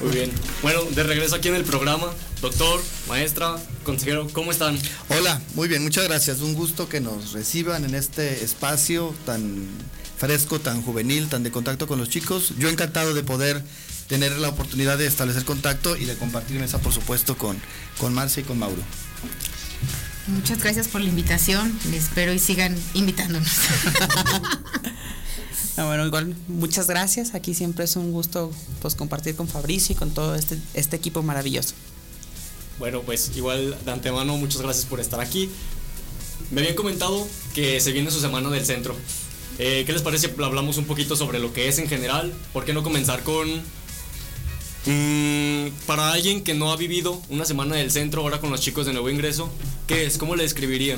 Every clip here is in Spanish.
Muy bien. Bueno, de regreso aquí en el programa, doctor, maestra, consejero, ¿cómo están? Hola, muy bien, muchas gracias. Un gusto que nos reciban en este espacio tan fresco, tan juvenil, tan de contacto con los chicos. Yo encantado de poder tener la oportunidad de establecer contacto y de compartir mesa, por supuesto, con Marcia y con Mauro. Muchas gracias por la invitación. Espero y sigan invitándonos. Bueno, igual muchas gracias. Aquí siempre es un gusto pues compartir con Fabricio y con todo este equipo maravilloso. Bueno, pues igual de antemano muchas gracias por estar aquí. Me habían comentado que se viene su semana del centro. ¿Qué les parece si hablamos un poquito sobre lo que es en general? ¿Por qué no comenzar con para alguien que no ha vivido una semana del centro ahora con los chicos de nuevo ingreso? ¿Qué es? ¿Cómo le describirían?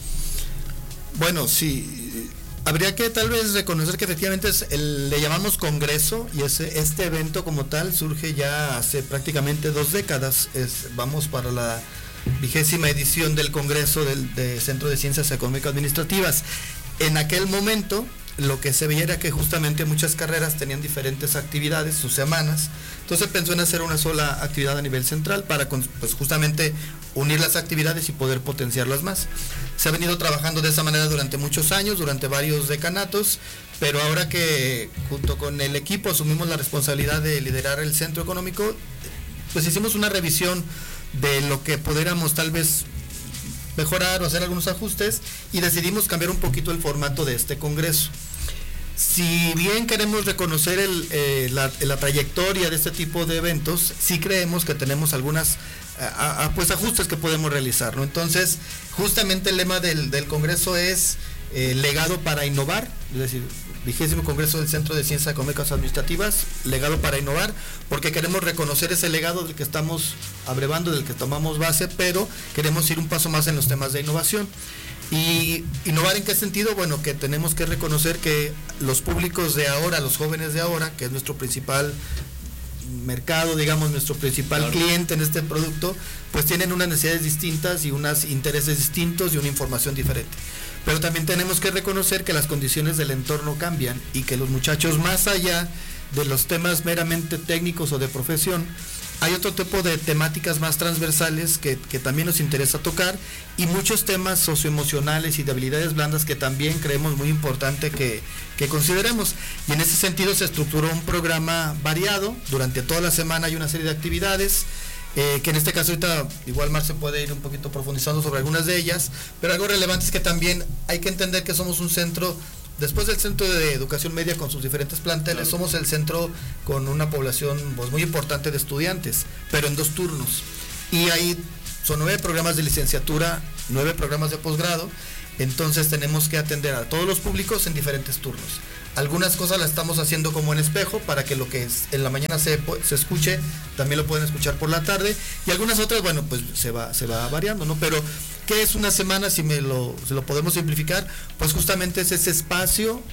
Bueno, sí, habría que tal vez reconocer que efectivamente le llamamos congreso, y este evento como tal surge ya hace prácticamente 2 décadas. Vamos para la 20ª edición del Congreso del Centro de Ciencias Económicas Administrativas. En aquel momento lo que se veía era que justamente muchas carreras tenían diferentes actividades, sus semanas. Entonces pensó en hacer una sola actividad a nivel central para pues justamente unir las actividades y poder potenciarlas más. Se ha venido trabajando de esa manera durante muchos años, durante varios decanatos, pero ahora que junto con el equipo asumimos la responsabilidad de liderar el centro económico, pues hicimos una revisión de lo que pudiéramos tal vez mejorar o hacer algunos ajustes, y decidimos cambiar un poquito el formato de este congreso. Si bien queremos reconocer la trayectoria de este tipo de eventos, sí creemos que tenemos algunas pues ajustes que podemos realizar, ¿no? Entonces, justamente el lema del congreso es legado para innovar, es decir, 20º Congreso del Centro de Ciencias Económicas Administrativas, legado para innovar, porque queremos reconocer ese legado del que estamos abrevando, del que tomamos base, pero queremos ir un paso más en los temas de innovación. ¿Y innovar en qué sentido? Bueno, que tenemos que reconocer que los públicos de ahora, los jóvenes de ahora, que es nuestro principal mercado, digamos, nuestro principal cliente en este producto, pues tienen unas necesidades distintas y unos intereses distintos y una información diferente. Pero también tenemos que reconocer que las condiciones del entorno cambian y que los muchachos, más allá de los temas meramente técnicos o de profesión, hay otro tipo de temáticas más transversales que también nos interesa tocar, y muchos temas socioemocionales y de habilidades blandas que también creemos muy importante que consideremos. Y en ese sentido se estructuró un programa variado. Durante toda la semana hay una serie de actividades, que en este caso ahorita igual Mar se puede ir un poquito profundizando sobre algunas de ellas, pero algo relevante es que también hay que entender que somos un centro, después del centro de educación media con sus diferentes planteles, somos el centro con una población pues muy importante de estudiantes, pero en 2 turnos, y ahí son 9 programas de licenciatura, 9 programas de posgrado. Entonces tenemos que atender a todos los públicos en diferentes turnos. Algunas cosas las estamos haciendo como en espejo, para que lo que es en la mañana se escuche, también lo pueden escuchar por la tarde, y algunas otras, bueno, pues se va variando, ¿no? Pero ¿qué es una semana? Si se lo podemos simplificar, pues justamente es ese espacio